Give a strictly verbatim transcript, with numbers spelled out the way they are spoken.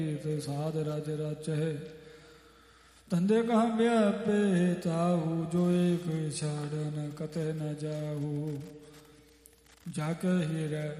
साध रज रचै धंधे कहाँ व्यापे ताहू जो एक छाड़न कते न जाहू जाके ही रह